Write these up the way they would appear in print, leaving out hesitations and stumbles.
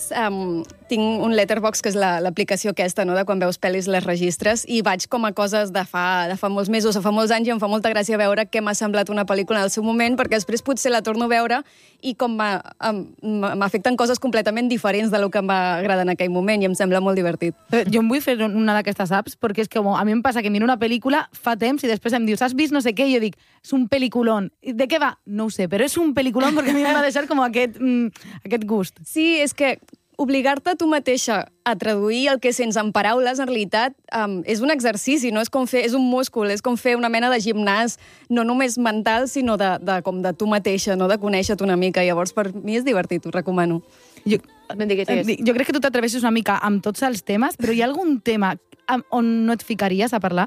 tinc un Letterboxd, que és l'aplicació aquesta, no?, de quan veus pel·lis les registres, i vaig com a coses de fa molts mesos o fa molts anys, i em fa molta gràcia veure què m'ha semblat una pel·lícula en el seu moment, perquè després potser la torno a veure i com m'afecten coses completament diferents de lo que em va agradar en aquell moment, i em sembla molt divertit. Jo em vull fer una d'aquestes apps, perquè és que a mi em passa que miro una pel·lícula fa temps i després em dius, has vist no sé què? I jo dic, és un pel·liculón. De què va? No ho sé, però és un pel·liculón perquè a mi em va deixar com aquest gust. Sí, és que obligar-te tu mateixa a traduir el que sents en paraules, en realitat, és un exercici, no? És un múscul, és com fer una mena de gimnàs, no només mental, sinó com de tu mateixa, no?, de conèixer-te una mica. Llavors, per mi és divertit, ho recomano. Jo crec que tu t'atreveixes una mica amb tots els temes, però hi ha algun tema on no et ficaries a parlar?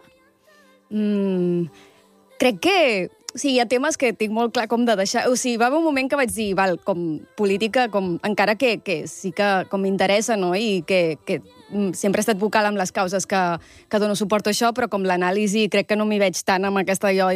Crec que... Sí, hi ha temes que tinc molt clar com de deixar... O sigui, va haver un moment que vaig dir, com política, encara que sí que com m'interessa, no?, i que sempre he estat vocal amb les causes que dono suport a això, però com l'anàlisi crec que no m'hi veig tant amb aquesta jo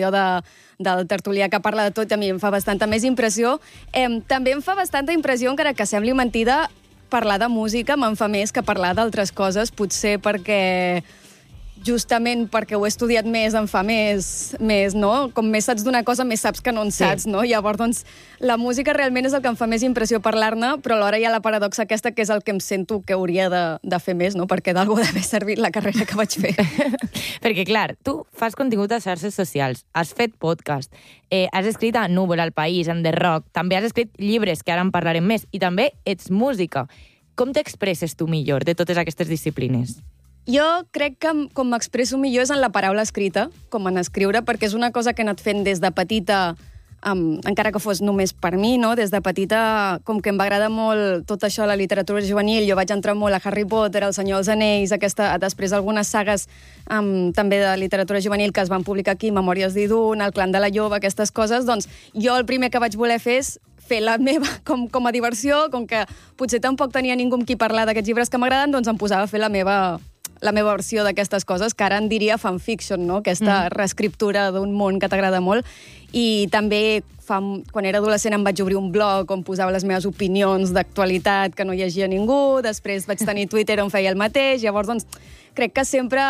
del tertulià que parla de tot, a mi em fa bastanta més impressió. També em fa bastanta impressió, encara que sembli mentida, parlar de música me'n fa més que parlar d'altres coses, potser perquè... justament perquè ho he estudiat més, em fa més, no? Com més saps d'una cosa, més saps que no en saps, no? Llavors, doncs, la música realment és el que em fa més impressió parlar-ne, però alhora hi ha la paradoxa aquesta, que és el que em sento que hauria de fer més, no? Perquè d'algú d'haver servit la carrera que vaig fer. Perquè, clar, tu fas contingut a xarxes socials, has fet podcast, has escrit a Núvol, al País, en The Rock, també has escrit llibres, que ara en parlarem més, i també ets música. Com t'expresses tu millor de totes aquestes disciplines? Jo crec que com m'expresso millor és en la paraula escrita, com en escriure, perquè és una cosa que he anat fent des de petita, encara que fos només per mi, no? Des de petita, com que em va agradar molt tot això de la literatura juvenil, jo vaig entrar molt a Harry Potter, El Senyor dels Anells, després algunes sagues també de literatura juvenil que es van publicar aquí, Memòries d'Idun, El Clan de la Lloba, aquestes coses, doncs jo el primer que vaig voler fer és fer la meva com a diversió, com que potser tampoc tenia ningú amb qui parlar d'aquests llibres que m'agraden, doncs em posava a fer la meva versió d'aquestes coses, que ara en diria fanfiction, no? Aquesta reescriptura d'un món que t'agrada molt. I també, quan era adolescent, em vaig obrir un blog on posava les meves opinions d'actualitat que no llegia ningú, després vaig tenir Twitter on feia el mateix, llavors, doncs, crec que sempre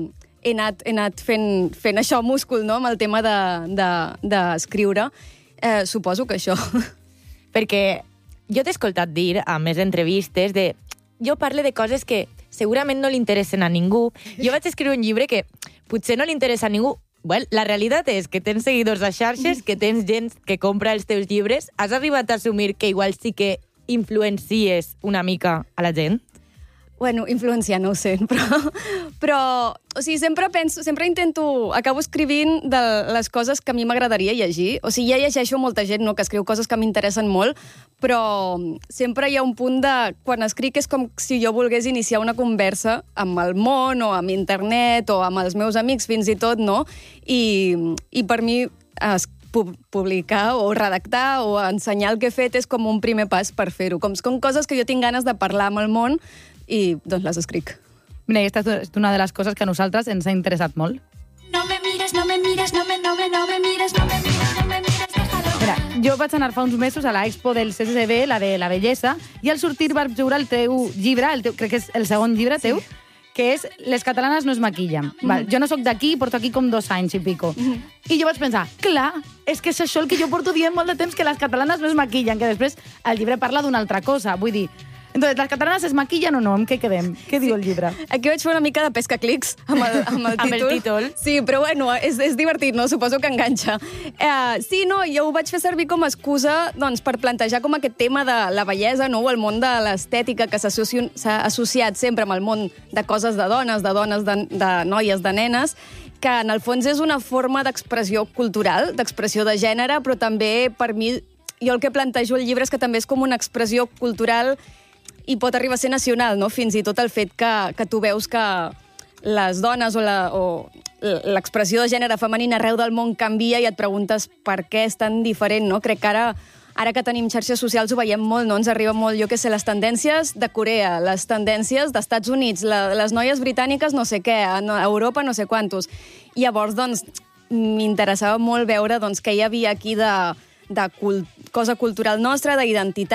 he anat fent això, múscul, no?, amb el tema d'escriure. Suposo que això. Perquè jo t'he escoltat dir, a més entrevistes, jo parlo de coses que segurament no li interessen a ningú. Jo vaig escriure un llibre que potser no li interessa a ningú. Well, la realitat és que tens seguidors a xarxes, que tens gent que compra els teus llibres. Has arribat a assumir que igual sí que influencies una mica a la gent? Bueno, influenciar no ho sé, però o sigui, sempre intento, acabo escrivint de les coses que a mi m'agradaria llegir. O sigui, ja llegeixo molta gent, no?, que escriu coses que m'interessen molt, però sempre hi ha un punt de... Quan escric és com si jo volgués iniciar una conversa amb el món o amb internet o amb els meus amics, fins i tot, no? I per mi publicar o redactar o ensenyar el que he fet és com un primer pas per fer-ho. Com coses que jo tinc ganes de parlar amb el món i doncs les escric. Mira, aquesta és una de les coses que a nosaltres ens ha interessat molt. No me mires, no me mires, no me mires, no me mires, déjalo. Mira, jo vaig anar fa uns mesos a l'Expo del CCCB, la de la bellesa, i al sortir vaig veure el teu llibre, crec que és el segon llibre teu, que és Les catalanes no es maquillen. Val, jo no sóc d'aquí, porto aquí com 2 anys i pico. I jo vaig pensar, clar, és que és això el que jo porto dient molt de temps, que les catalanes no es maquillen, que després el llibre parla d'una altra cosa. Vull dir, entonces, ¿las catalanas es maquillan o no? Amb què quedem? Què diu el llibre? Aquí vaig fer una mica de pescaclics amb el títol. Amb el títol. Sí, però bueno, és divertit, no? Suposo que enganxa. Sí, no, jo ho vaig fer servir com a excusa doncs, per plantejar com aquest tema de la bellesa, no? O el món de l'estètica que s'ha associat sempre amb el món de coses de dones, de noies, de nenes, que en el fons és una forma d'expressió cultural, d'expressió de gènere, però també, per mi, jo el que plantejo al llibre és que també és com una expressió cultural i pot arribar a ser nacional, no? Fins i tot el fet que tu veus que les dones o l'expressió de gènere femenina arreu del món canvia i et preguntes per què és tan diferent, no? Crec que ara que tenim xarxes socials ho veiem molt, no? Ens arriba molt, jo què sé, les tendències de Corea, les tendències d'Estats Units, les noies britàniques no sé què, a Europa no sé quantos. I llavors, doncs, m'interessava molt veure doncs, què hi havia aquí de cosa cultural nostra, d'identitat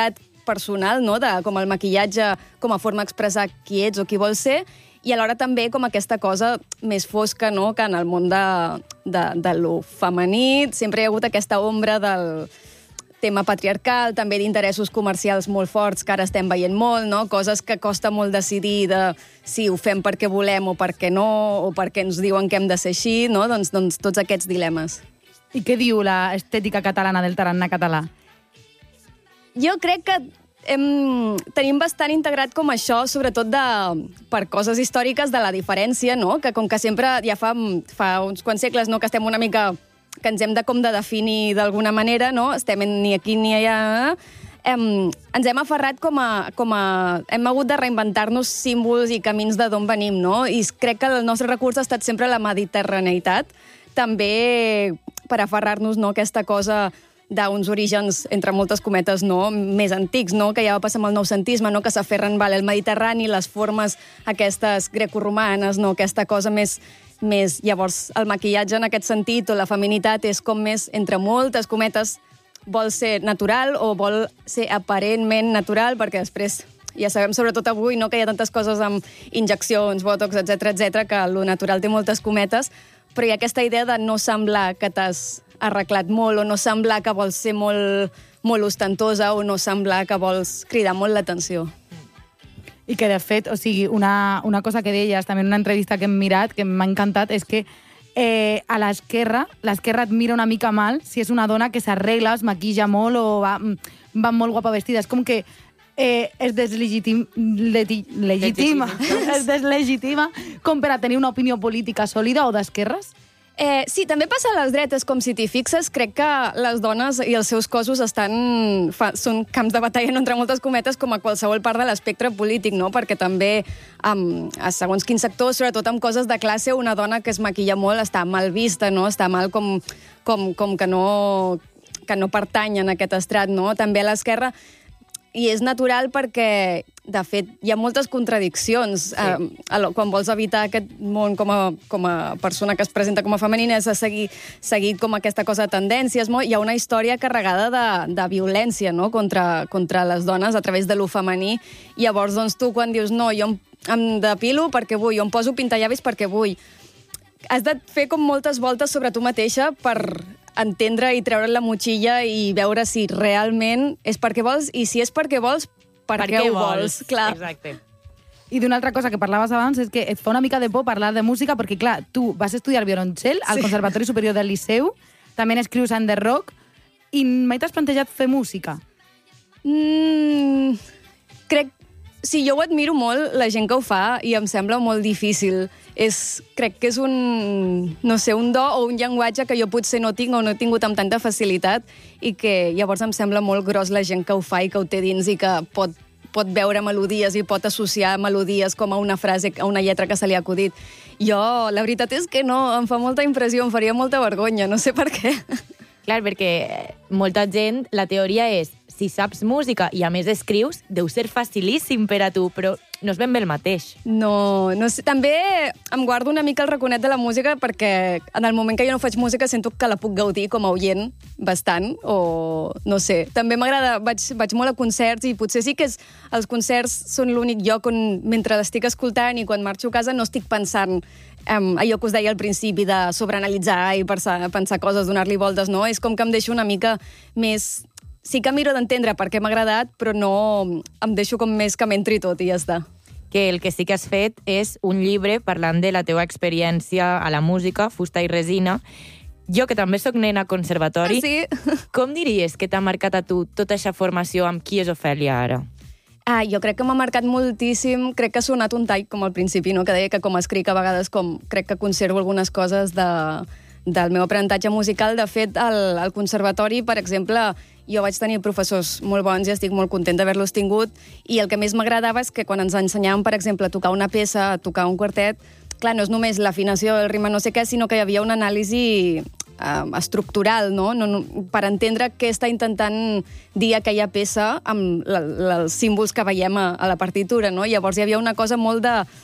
personal, no? De, com el maquillatge com a forma d'expressar qui ets o qui vols ser, i alhora també com aquesta cosa més fosca, no?, que en el món de lo femení sempre hi ha hagut aquesta ombra del tema patriarcal, també d'interessos comercials molt forts que ara estem veient molt, no? Coses que costa molt decidir de si ho fem perquè volem o perquè no, o perquè ens diuen que hem de ser així, no? Doncs tots aquests dilemes. I què diu l'estètica catalana del tarannà català? Jo crec que tenim bastant integrat com això, sobretot per coses històriques de la diferència, no? Que com que sempre, ja fa uns quants segles, no?, que estem una mica que ens hem de definir d'alguna manera, no? Estem ni aquí ni allà. Ens hem aferrat hem hagut de reinventar-nos símbols i camins de d'on venim, no? I crec que el nostre recurs ha estat sempre la mediterraneïtat, també per aferrar-nos, no?, aquesta cosa d'uns orígens, entre moltes cometes, no?, més antics, no?, que ja va passar amb el noucentisme, no?, que s'aferren el Mediterrani, les formes aquestes grecorromanes, no?, aquesta cosa més... Llavors, el maquillatge en aquest sentit o la feminitat és com més, entre moltes cometes, vol ser natural o vol ser aparentment natural, perquè després ja sabem, sobretot avui, no?, que hi ha tantes coses amb injeccions, botox, etc, que lo natural té moltes cometes, però hi ha aquesta idea de no semblar que t'has arreglat molt o no semblar que vols ser molt, molt ostentosa o no semblar que vols cridar molt l'atenció. I que, de fet, o sigui, una cosa que deies també en una entrevista que hem mirat, que m'ha encantat, és que a l'esquerra et mira una mica mal si és una dona que s'arregla, es maquilla molt o va molt guapa vestida. És com que es deslegitima com per a tenir una opinió política sòlida o d'esquerres? Sí, també passa a les dretes, com si t'hi fixes, crec que les dones i els seus cossos són camps de batalla, entre moltes cometes, com a qualsevol part de l'espectre polític, no? Perquè també, a segons quins sectors, sobretot amb coses de classe, una dona que es maquilla molt està mal vista, no? Està mal com que no pertany en aquest estrat, no? També a l'esquerra. I és natural perquè, de fet, hi ha moltes contradiccions. Sí. Quan vols evitar aquest món com a persona que es presenta com a femenina, és seguir com aquesta cosa de tendències. Hi ha una història carregada de violència, no?, contra les dones a través de lo femení. I llavors, doncs, tu quan dius no, jo em depilo perquè vull, jo em poso pintallavis perquè vull, has de fer com moltes voltes sobre tu mateixa per entendre i treure la motxilla i veure si realment és perquè vols, i si és perquè vols, per què ho vols? Clar. Exacte. I d'una altra cosa que parlaves abans és que et fa una mica de por parlar de música perquè, clar, tu vas estudiar violoncel al Conservatori Superior del Liceu, també escrius under rock, i mai t'has plantejat fer música? Crec... Sí, jo ho admiro molt, la gent que ho fa, i em sembla molt difícil. Crec que és un do o un llenguatge que jo potser no tinc o no he tingut amb tanta facilitat, i que llavors em sembla molt gros la gent que ho fa i que ho té dins i que pot veure melodies i pot associar melodies com a una frase, a una lletra que se li ha acudit. Jo, la veritat és que no, em fa molta impressió, em faria molta vergonya, no sé per què. Clar, perquè molta gent, la teoria és, si saps música i a més escrius, deu ser facilíssim per a tu, però no és ben bé el mateix. No sé. També em guardo una mica el raconet de la música perquè en el moment que jo no faig música sento que la puc gaudir com a oient bastant, o no sé. També m'agrada, vaig molt a concerts i potser sí que els concerts són l'únic lloc on mentre l'estic escoltant i quan marxo a casa no estic pensant allò que us deia al principi de sobreanalitzar i pensar coses, donar-li voltes, no? És com que em deixo una mica més... Sí que miro d'entendre per què m'ha agradat, però no em deixo com més que m'entri tot i ja està. Que el que sí que has fet és un llibre parlant de la teva experiència a la música, fusta i resina. Jo, que també sóc nena a conservatori, com diries que t'ha marcat a tu tota aquesta formació amb qui és Ofèlia ara? Jo crec que m'ha marcat moltíssim, crec que ha sonat un tall com al principi, no? Que deia que com escric a vegades crec que conservo algunes coses del meu aprenentatge musical. De fet, al conservatori, per exemple, jo vaig tenir professors molt bons i estic molt content d'haver-los tingut, i el que més m'agradava és que quan ens ensenyaven, per exemple, a tocar una peça, a tocar un quartet, clar, no és només l'afinació, el ritme, no sé què, sinó que hi havia una anàlisi estructural, no? Per entendre què està intentant dir aquella peça amb els símbols que veiem a la partitura, no? Llavors hi havia una cosa molt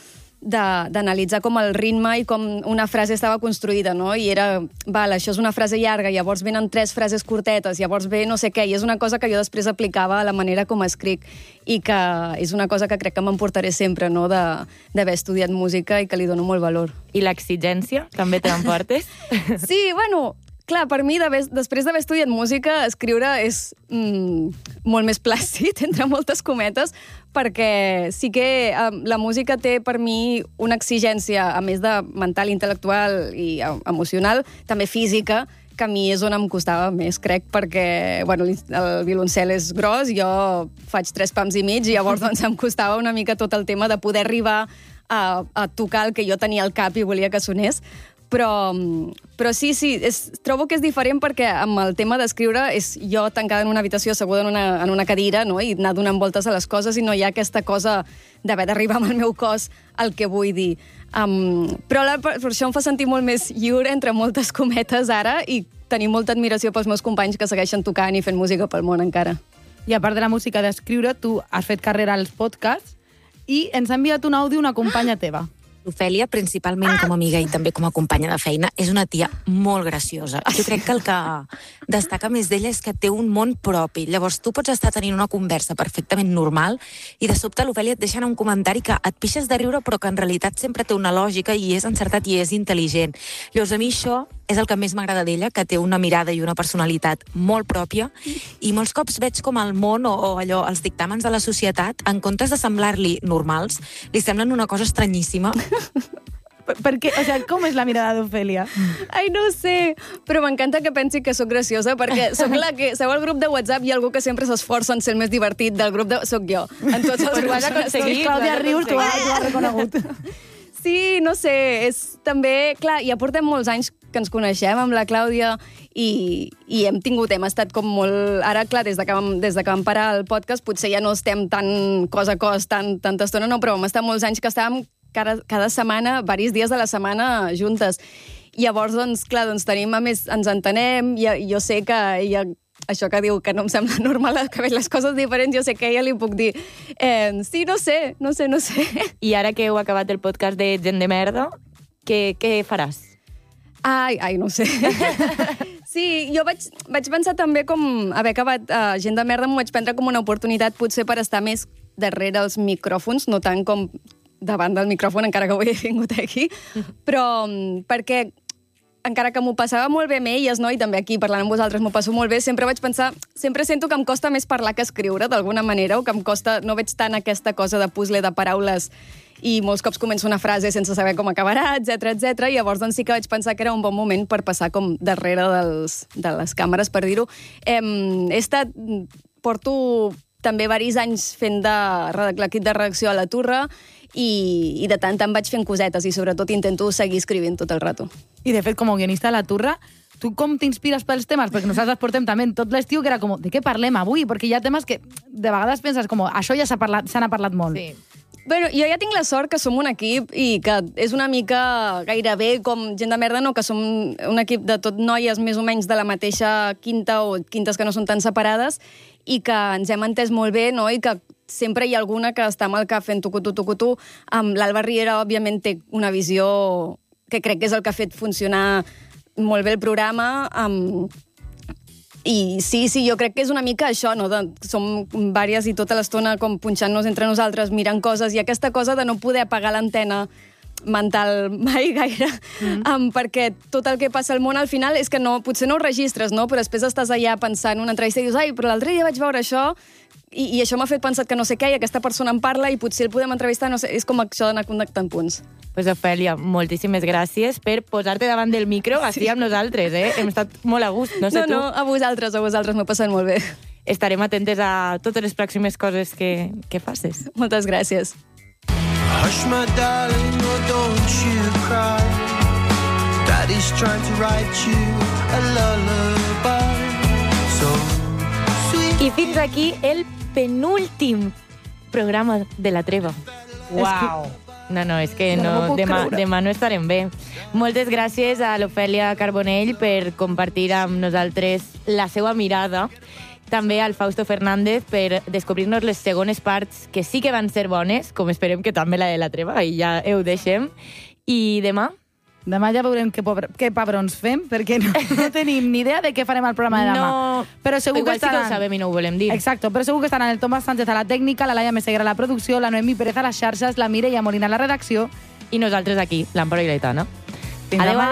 d'analitzar com el ritme i com una frase estava construïda, no? I era, val, això és una frase llarga, llavors venen 3 frases curtetes, llavors ve no sé què, i és una cosa que jo després aplicava a la manera com escric i que és una cosa que crec que m'emportaré sempre, no?, d'haver estudiat música i que li dono molt valor. I l'exigència, també te l'emportes? Sí, bueno, clar, per mi, després d'haver estudiat música, escriure és molt més plàcid, entre moltes cometes, perquè sí que la música té per mi una exigència, a més de mental, intel·lectual i emocional, també física, que a mi és on em costava més, crec, perquè bueno, el violoncel és gros, jo faig 3 pams i mig, i llavors doncs, em costava una mica tot el tema de poder arribar a tocar el que jo tenia al cap i volia que sonés. Però sí, trobo que és diferent perquè amb el tema d'escriure és jo tancada en una habitació, asseguda en una cadira, no?, i anar donant voltes a les coses i no hi ha aquesta cosa d'haver d'arribar amb el meu cos al que vull dir. Però per això em fa sentir molt més lliure, entre moltes cometes, ara, i tenir molta admiració pels meus companys que segueixen tocant i fent música pel món encara. I a part de la música d'escriure, tu has fet carrera als podcasts i ens ha enviat un àudio una companya teva. L'Ofèlia, principalment com a amiga i també com a companya de feina, és una tia molt graciosa. Jo crec que el que destaca més d'ella és que té un món propi. Llavors, tu pots estar tenint una conversa perfectament normal i de sobte l'Ofèlia et deixa un comentari que et pixes de riure però que en realitat sempre té una lògica i és encertat i és intel·ligent. Llavors, a mi això és el que més m'agrada d'ella, que té una mirada i una personalitat molt pròpia, i molts cops veig com el món o allò, els dictàmens de la societat, en comptes de semblar-li normals, li semblen una cosa estranyíssima. Perquè, o sigui, com és la mirada d'Ofèlia? Ai, no sé, però m'encanta que pensi que sóc graciosa, perquè sóc la que... Sabeu, al grup de WhatsApp hi ha algú que sempre s'esforça en ser el més divertit del grup de... Sóc jo, en tots els grups. Clàudia Rius, tu ho has reconegut. Sí, no sé, és també... Clar, ja portem molts anys que ens coneixem amb la Clàudia i hem estat com molt... Ara, clar, des de que vam parar el podcast, potser ja no estem tan cos a cos, tanta estona, no, però vam estar molts anys que estàvem cada setmana, diversos dies de la setmana juntes. I llavors, doncs, clar, tenim, a més, ens entenem, i jo sé que ella... Això que diu que no em sembla normal que veig les coses diferents, jo sé que a ella li puc dir sí, no sé. I ara que heu acabat el podcast de Gent de Merda, què faràs? Ai, no sé. Sí, jo vaig pensar també com haver acabat Gent de Merda, m'ho vaig prendre com una oportunitat potser per estar més darrere els micròfons, no tant com davant del micròfon, encara que avui he vingut aquí, però perquè encara que m'ho passava molt bé amb elles, no? I també aquí parlant amb vosaltres m'ho passo molt bé, sempre vaig pensar, sempre sento que em costa més parlar que escriure, d'alguna manera, o que em costa, no veig tant aquesta cosa de puzzle de paraules i molts cops començo una frase sense saber com acabarà, etc. I llavors doncs sí que vaig pensar que era un bon moment per passar com darrere de les càmeres, per dir-ho. Porto també diversos anys fent l'equip de redacció a la Turra, i de tant vaig fent cosetes i sobretot intento seguir escrivint tot el rato. I de fet, com a guionista de la Turra, tu com t'inspires pels temes? Perquè nosaltres portem també tot l'estiu que era com, de què parlem avui? Perquè hi ha temes que de vegades penses com, això ja se n'ha parlat molt. Sí. Bueno, jo ja tinc la sort que som un equip i que és una mica gairebé com Gent de Merda, no? Que som un equip de tot noies més o menys de la mateixa quinta o quintes que no són tan separades i que ens hem entès molt bé, no? I que sempre hi ha alguna que està amb el cap fent tucutu. L'Alba Riera, òbviament, té una visió que crec que és el que ha fet funcionar molt bé el programa. I sí, jo crec que és una mica això, no? Som vàries i tota l'estona com punxant-nos entre nosaltres, mirant coses, i aquesta cosa de no poder apagar l'antena mental mai gaire, perquè tot el que passa al món al final és que potser no ho registres, no? Però després estàs allà pensant en una entrevista i dius, ai, però l'altre dia vaig veure això i això m'ha fet pensar que no sé què, i aquesta persona em parla i potser el podem entrevistar, no sé, és com això d'anar connectant punts. Pues Ofèlia, moltíssimes gràcies per posar-te davant del micro així amb nosaltres, Hem estat molt a gust, no sé tu. No, a vosaltres m'ho passen molt bé. Estarem atentes a totes les pròximes coses que facis. Moltes gràcies. Hush, my darling, oh, don't you cry. Daddy's trying to write you a lullaby. So sweet. I fins aquí el penúltim programa de La Treva. Uau! No, és que no, demà no estarem bé. Moltes gràcies a l'Ofèlia Carbonell per compartir amb nosaltres la seva mirada. també al Fausto Fernández per descobrir-nos les segones parts que sí que van ser bones, com esperem que també la de la treva, i ja ho deixem. I demà? Demà ja veurem què pebrons fem, perquè no tenim ni idea de què farem al programa de demà. No, però segur igual que estaran... sí que ho sabem i no ho volem dir. Exacto, però segur que estaran el Tomàs Sánchez a la tècnica, la Laia Meseguer a la producció, la Noemí Pérez a les xarxes, la Mireia Molina a la redacció. I nosaltres aquí, l'Amparo i l'Aitana. Fins demà.